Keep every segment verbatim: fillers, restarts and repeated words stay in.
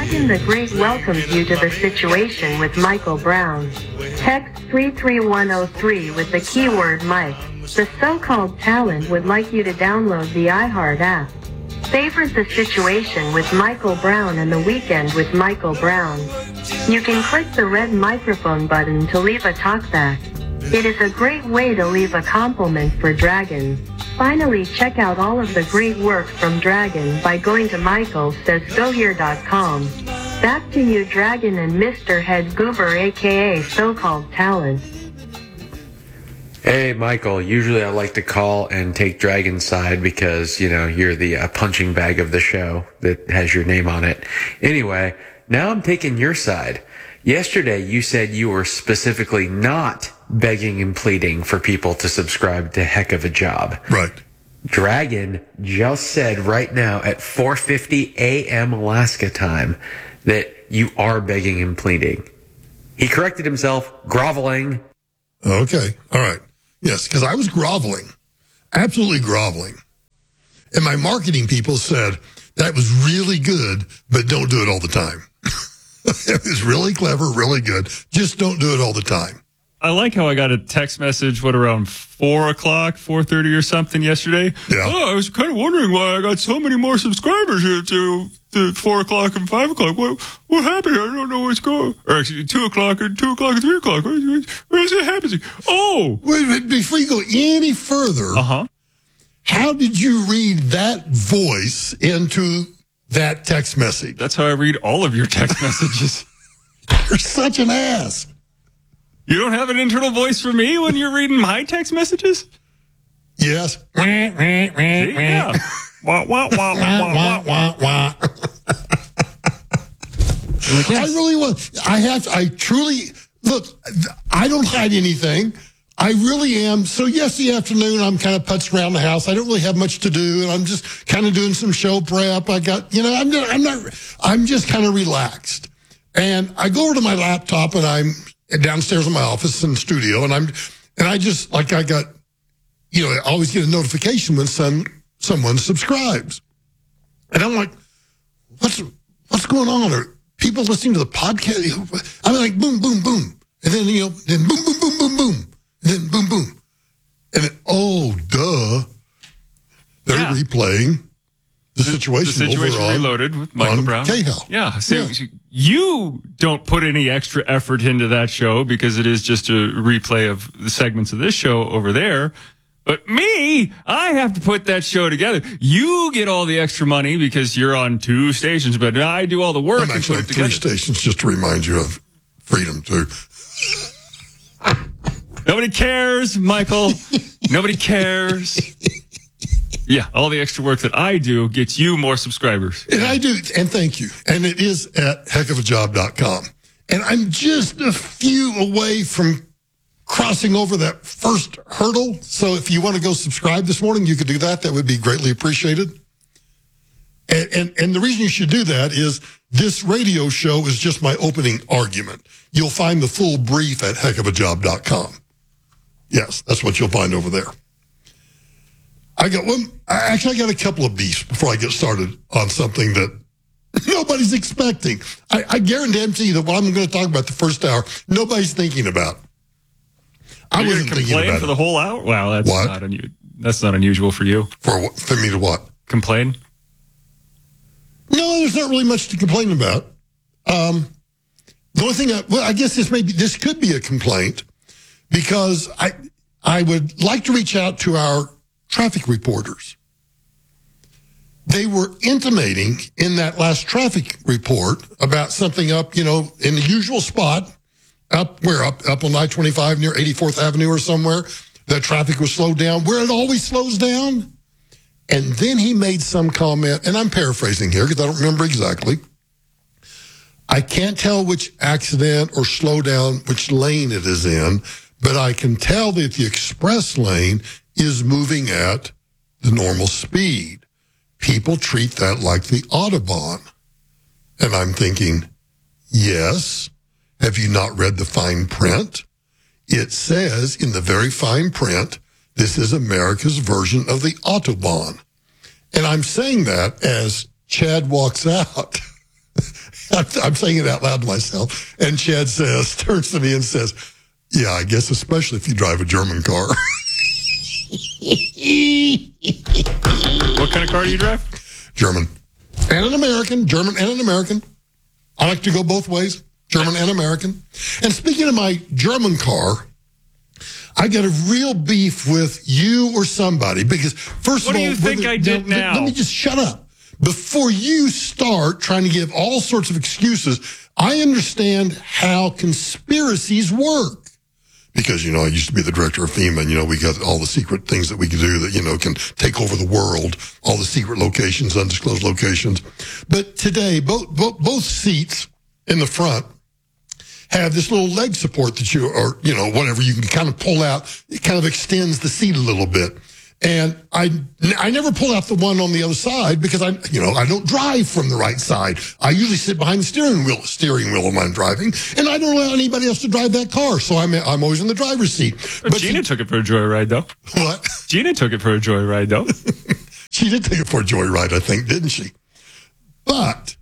Dragon the Great welcomes you to The Situation with Michael Brown. Text three three one oh three with the keyword Mike. The so-called talent would like you to download the iHeart app. Favorite The Situation with Michael Brown and The Weekend with Michael Brown. You can click the red microphone button to leave a talkback. It is a great way to leave a compliment for Dragon. Finally, check out all of the great work from Dragon by going to michael says go here dot com. Back to you, Dragon and Mister Head Goober, aka so-called talent. Hey, Michael. Usually I like to call and take Dragon's side because, you know, you're the uh, punching bag of the show that has your name on it. Anyway, now I'm taking your side. Yesterday, you said you were specifically not begging and pleading for people to subscribe to Heck of a Job. Right. Dragon just said right now at four fifty a.m. Alaska time that you are begging and pleading. He corrected himself, groveling. Okay. All right. Yes, because I was groveling, absolutely groveling. And my marketing people said, that was really good, but don't do it all the time. It was really clever, really good. Just don't do it all the time. I like how I got a text message, what, around four o'clock, four thirty or something yesterday? Yeah. Oh, I was kind of wondering why I got so many more subscribers here to, to four o'clock and five o'clock. What what happened? I don't know what's going on. Or actually, two o'clock and two o'clock and three o'clock. What, what, what is it happening? Oh! Wait, wait, before you go any further, uh-huh. How did you read that voice into that text message? That's how I read all of your text messages. You're such an ass. You don't have an internal voice for me when you're reading my text messages? Yes. Yeah. Wah, wah, wah, wah, wah, wah, wah. I really want, I have, I truly, look, I don't hide anything. I really am. So yesterday afternoon, I'm kind of putzing around the house. I don't really have much to do, and I'm just kind of doing some show prep. I got, you know, I'm not, I'm not, I'm just kind of relaxed. And I go over to my laptop, and I'm downstairs in my office and studio, and I'm, and I just, like I got, you know, I always get a notification when some, someone subscribes. And I'm like, what's, what's going on? Are people listening to the podcast? I'm like, boom, boom, boom. And then, you know, then boom, boom, boom, boom, boom. And then boom, boom. And then, oh, duh. They're yeah. replaying the, the situation, the situation over reloaded on, with Michael on Brown. K-Hell. Yeah. So yeah. You don't put any extra effort into that show because it is just a replay of the segments of this show over there. But me, I have to put that show together. You get all the extra money because you're on two stations, but I do all the work. I'm actually on three stations, just to remind you of Freedom, too. Nobody cares, Michael. Nobody cares. Yeah, all the extra work that I do gets you more subscribers. And I do, and thank you. And it is at heck of a job dot com. And I'm just a few away from crossing over that first hurdle. So if you want to go subscribe this morning, you could do that. That would be greatly appreciated. And, and, and the reason you should do that is this radio show is just my opening argument. You'll find the full brief at heck of a job dot com. Yes, that's what you'll find over there. I got one. Actually, I got a couple of beefs before I get started on something that nobody's expecting. I, I guarantee you that what I'm going to talk about the first hour, nobody's thinking about. I You're wasn't thinking about for it. the whole hour. Wow, that's what? not unusual. That's not unusual for you. For what? For me to what? Complain? No, there's not really much to complain about. Um, the only thing, I, well, I guess this may be, this could be a complaint because I, I would like to reach out to our traffic reporters. They were intimating in that last traffic report about something up, you know, in the usual spot, up where up up on I twenty-five near eighty-fourth Avenue or somewhere, that traffic was slowed down, where it always slows down. And then he made some comment, and I'm paraphrasing here because I don't remember exactly. I can't tell which accident or slowdown, which lane it is in, but I can tell that the express lane is moving at the normal speed. People treat that like the Autobahn. And I'm thinking, yes, have you not read the fine print? It says in the very fine print, this is America's version of the Autobahn. And I'm saying that as Chad walks out. I'm, I'm saying it out loud to myself. And Chad says, turns to me and says, yeah, I guess especially if you drive a German car. What kind of car do you drive? German. And an American. German and an American. I like to go both ways. German and American. And speaking of my German car, I got a real beef with you or somebody because, first What of do all, you think whether- I did let- now? Let me just shut up. Before you start trying to give all sorts of excuses, I understand how conspiracies work. Because, you know, I used to be the director of FEMA, and, you know, we got all the secret things that we can do that, you know, can take over the world, all the secret locations, undisclosed locations. But today, both, both, both seats in the front have this little leg support that you, or, you know, whatever, you can kind of pull out. It kind of extends the seat a little bit. And I, I never pull out the one on the other side because I, you know, I don't drive from the right side. I usually sit behind the steering wheel, steering wheel when I'm driving, and I don't allow anybody else to drive that car. So I'm, I'm always in the driver's seat. But Gina took it for a joyride, though. What? Gina took it for a joyride, though. She did take it for a joyride, I think, didn't she? But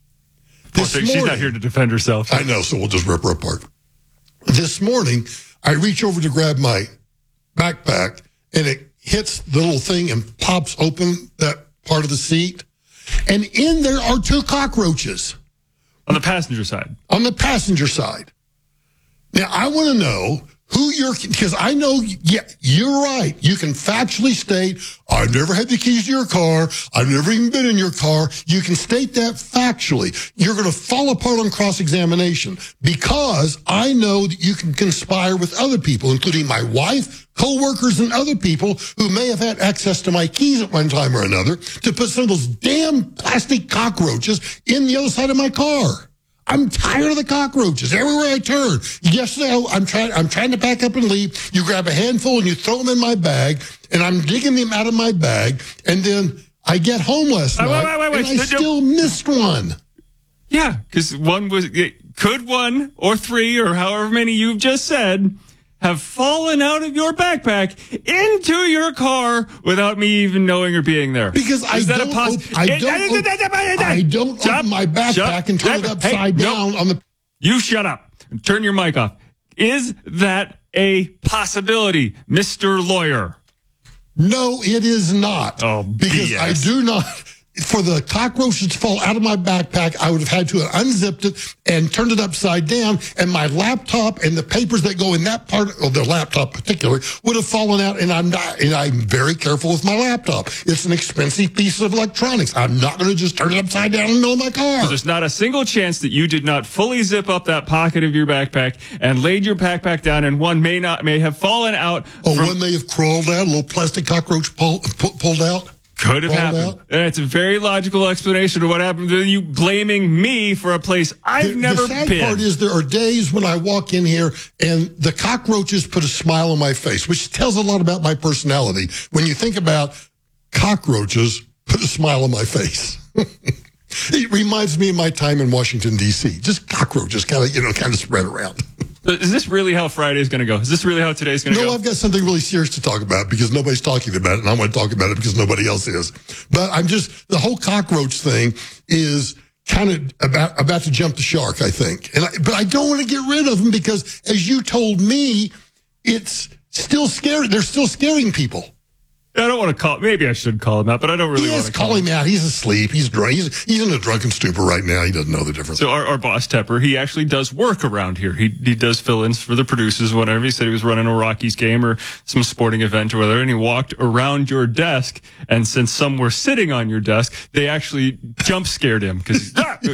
this She's morning, not here to defend herself. I know, so we'll just rip her apart. This morning, I reach over to grab my backpack, and it hits the little thing and pops open that part of the seat. And in there are two cockroaches On the passenger side. on the passenger side. Now, I want to know who you're, because I know, yeah, you're right. You can factually state, I've never had the keys to your car. I've never even been in your car. You can state that factually. You're going to fall apart on cross-examination because I know that you can conspire with other people, including my wife, co-workers, and other people who may have had access to my keys at one time or another to put some of those damn plastic cockroaches in the other side of my car. I'm tired of the cockroaches everywhere I turn. Yesterday, I'm trying, I'm trying to pack up and leave. You grab a handful and you throw them in my bag, and I'm digging them out of my bag. And then I get home last Wait, night, wait, wait, wait, and I no, no. still missed one. Yeah, because one was, could one or three or however many you've just said have fallen out of your backpack into your car without me even knowing or being there. Because I Is that don't, a poss- op- I don't, op- I don't Shut open my backpack Shut and turn it Hey, upside no. down on the. You shut up and turn your mic off. Is that a possibility, Mister Lawyer? No, it is not. Oh, because B S. I do not. For the cockroaches to fall out of my backpack, I would have had to have unzipped it and turned it upside down, and my laptop and the papers that go in that part of the laptop, particularly, would have fallen out. And I'm not. And I'm very careful with my laptop. It's an expensive piece of electronics. I'm not going to just turn it upside down in the middle of my car. There's not a single chance that you did not fully zip up that pocket of your backpack and laid your backpack down, and one may not may have fallen out. Oh, from, one may have crawled out, a little plastic cockroach pull, pu- pulled out. Could have crawled happened. out. And it's a very logical explanation of what happened. Then you blaming me for a place I've The, never the sad been. part is there are days when I walk in here and the cockroaches put a smile on my face, which tells a lot about my personality. When you think about cockroaches, put a smile on my face. It reminds me of my time in Washington, D C. Just cockroaches kind of, you know, kind of spread around. Is this really how Friday's going to go? Is this really how today's going to No, go? I've got something really serious to talk about because nobody's talking about it, and I want to talk about it because nobody else is. But I'm just, the whole cockroach thing is kind of about about to jump the shark, I think. And I, but I don't want to get rid of them because, as you told me, it's still scary. They're still scaring people. I don't want to call. Maybe I should call him out, but I don't really want Yes, to call him out. He's asleep. He's drunk. He's, he's in a drunken stupor right now. He doesn't know the difference. So our, our boss Tepper, he actually does work around here. He he does fill-ins for the producers whenever. He said he was running a Rockies game or some sporting event or whatever, and he walked around your desk. And since some were sitting on your desk, they actually jump scared him because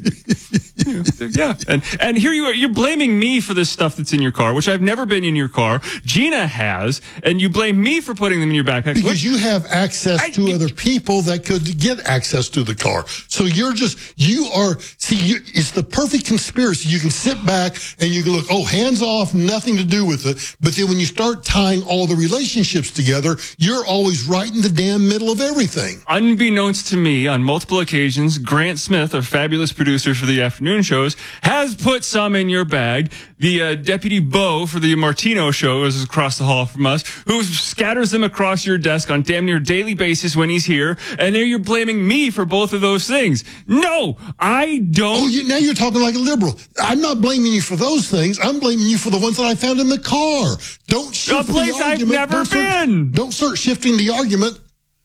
yeah. And and here you are, you're blaming me for this stuff that's in your car, which I've never been in your car. Gina has, and you blame me for putting them in your backpack. Because you have access I- to other people that could get access to the car. So you're just, you are, see, you, it's the perfect conspiracy. You can sit back and you can look, oh, hands off, nothing to do with it. But then when you start tying all the relationships together, you're always right in the damn middle of everything. Unbeknownst to me, on multiple occasions, Grant Smith, our fabulous producer for the afternoon afternoon shows, has put some in your bag. The uh, Deputy Bo for the Martino show is across the hall from us, who scatters them across your desk on damn near daily basis when he's here. And now you're blaming me for both of those things. No, I don't. Oh, you, now you're talking like a liberal. I'm not blaming you for those things. I'm blaming you for the ones that I found in the car. Don't shift A place the argument. I've never don't start, been. Don't start shifting the argument.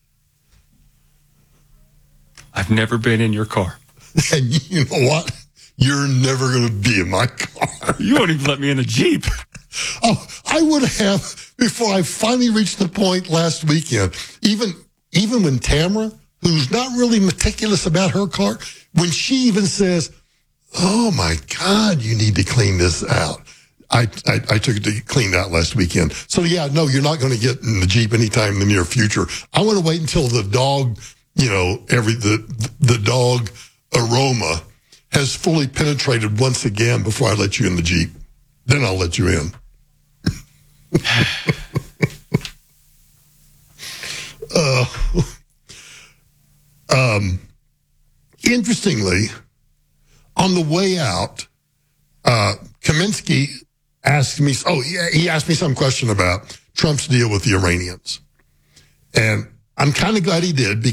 I've never been in your car. And you know what? You're never going to be in my car. You won't even let me in the Jeep. Oh, I would have before I finally reached the point last weekend. Even even when Tamara, who's not really meticulous about her car, when she even says, "Oh my God, you need to clean this out," I I, I took it to clean out last weekend. So yeah, no, you're not going to get in the Jeep anytime in the near future. I want to wait until the dog, you know, every the the dog aroma has fully penetrated once again before I let you in the Jeep. Then I'll let you in. uh, um, interestingly, on the way out, uh, Kaminsky asked me, oh, yeah, he asked me some question about Trump's deal with the Iranians. And I'm kind of glad he did, because